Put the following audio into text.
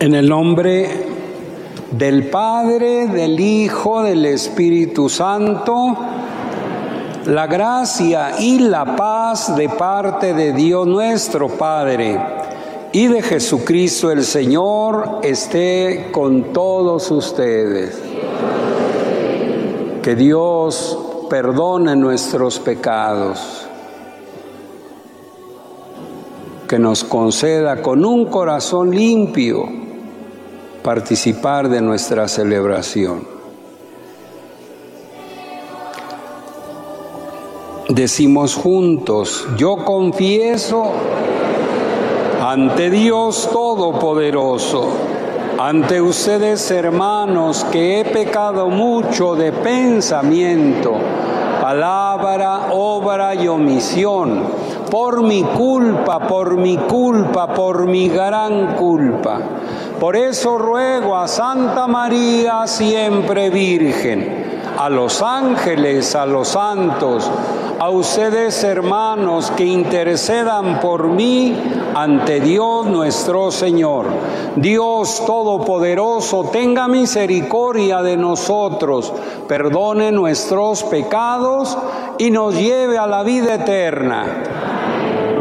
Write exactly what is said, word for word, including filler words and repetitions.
En el nombre del Padre, del Hijo, del Espíritu Santo, la gracia y la paz de parte de Dios nuestro Padre y de Jesucristo el Señor esté con todos ustedes. Que Dios perdone nuestros pecados, que nos conceda con un corazón limpio participar de nuestra celebración. Decimos juntos: yo confieso ante Dios Todopoderoso, ante ustedes, hermanos, que he pecado mucho de pensamiento, palabra, obra y omisión, por mi culpa, por mi culpa, por mi gran culpa. Por eso ruego a Santa María, siempre Virgen, a los ángeles, a los santos, a ustedes, hermanos, que intercedan por mí ante Dios nuestro Señor. Dios Todopoderoso, tenga misericordia de nosotros, perdone nuestros pecados y nos lleve a la vida eterna.